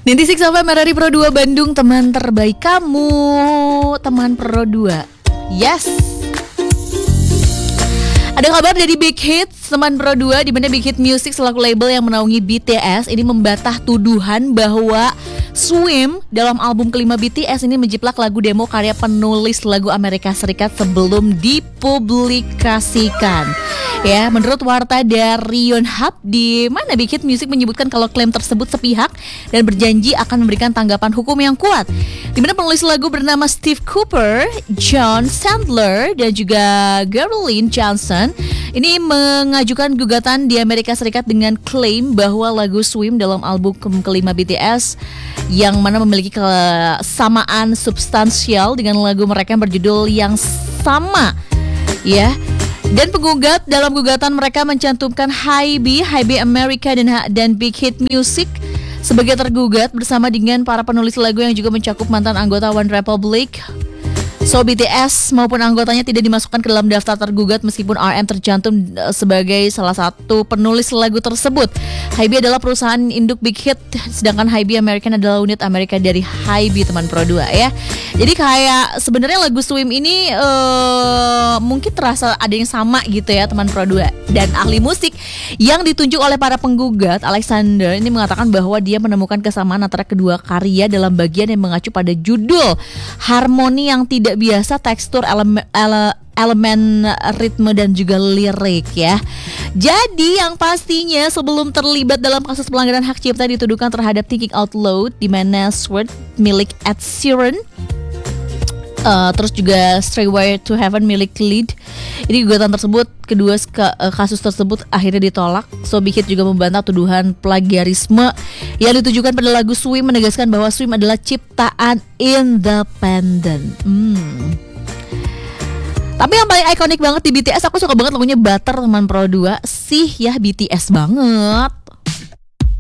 96 FM RRI Pro 2 Bandung, teman terbaik kamu, teman Pro 2. Yes. Ada kabar dari Big Hits, teman Pro 2, di mana Big Hit Music selaku label yang menaungi BTS ini membantah tuduhan bahwa Swim dalam album kelima BTS ini menjiplak lagu demo karya penulis lagu Amerika Serikat sebelum dipublikasikan. Ya, menurut warta dari Yonhap, di mana Big Hit Music menyebutkan kalau klaim tersebut sepihak dan berjanji akan memberikan tanggapan hukum yang kuat. Di mana penulis lagu bernama Steve Cooper, John Sandler, dan juga Geraldine Johnson ini mengajukan gugatan di Amerika Serikat dengan klaim bahwa lagu Swim dalam album kelima BTS yang mana memiliki kesamaan substansial dengan lagu mereka yang berjudul yang sama, ya. Dan penggugat dalam gugatan mereka mencantumkan HYB America dan Big Hit Music sebagai tergugat bersama dengan para penulis lagu yang juga mencakup mantan anggota One Republic. So BTS maupun anggotanya tidak dimasukkan ke dalam daftar tergugat meskipun RM tercantum sebagai salah satu penulis lagu tersebut. HYB adalah perusahaan induk Big Hit, sedangkan HYB American adalah unit Amerika dari HYB, teman Pro 2 ya. Jadi kayak sebenarnya lagu Swim ini mungkin terasa ada yang sama gitu ya, teman Pro 2. Dan ahli musik yang ditunjuk oleh para penggugat, Alexander, ini mengatakan bahwa dia menemukan kesamaan antara kedua karya dalam bagian yang mengacu pada judul, harmoni yang tidak biasa, tekstur, elemen ritme dan juga lirik ya. Jadi yang pastinya sebelum terlibat dalam kasus pelanggaran hak cipta dituduhkan terhadap Thinking Out Loud, di mana Sword milik Ed Sheeran, terus juga Stairway to Heaven milik Lead. Ini gugatan tersebut, kedua kasus tersebut akhirnya ditolak. So Big Hit juga membantah tuduhan plagiarisme yang ditujukan pada lagu Swim, menegaskan bahwa Swim adalah ciptaan independen. Tapi yang paling ikonik banget di BTS, aku suka banget lagunya Butter, teman Pro 2. Sih ya, BTS banget.